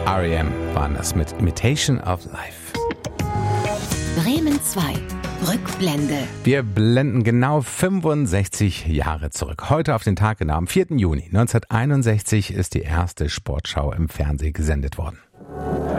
R.E.M. waren das mit Imitation of Life. Bremen 2. Rückblende. Wir blenden genau 65 Jahre zurück. Heute auf den Tag genau, am 4. Juni 1961 ist die erste Sportschau im Fernsehen gesendet worden.